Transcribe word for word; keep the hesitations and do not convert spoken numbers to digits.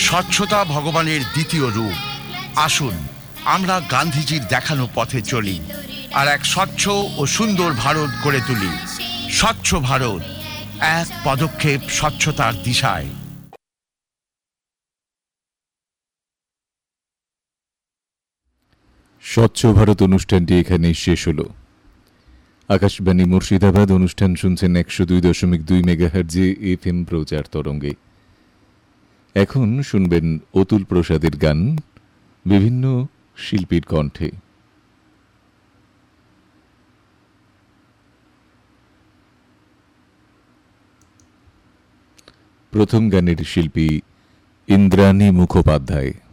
স্বচ্ছতা ভগবানের দ্বিতীয় রূপ। আসুন আমরা গান্ধীজির দেখানো পথে চলি আর এক স্বচ্ছ ও সুন্দর ভারত গড়ে তুলি। স্বচ্ছ ভারত, এক পদক্ষেপ স্বচ্ছতার দিশায়। স্বচ্ছ ভারত অনুষ্ঠানটি এখানেই শেষ হলো। আকাশবাণী মুর্শিদাবাদ অনুষ্ঠান শুনছেন একশো দুই দশমিক দুই মেগাহার্জে এফ এম প্রচার তরঙ্গে। এখন শুনবেন অতুল প্রসাদের গান বিভিন্ন শিল্পীর কণ্ঠে। প্রথম গানের শিল্পী ইন্দ্রাণী মুখোপাধ্যায়।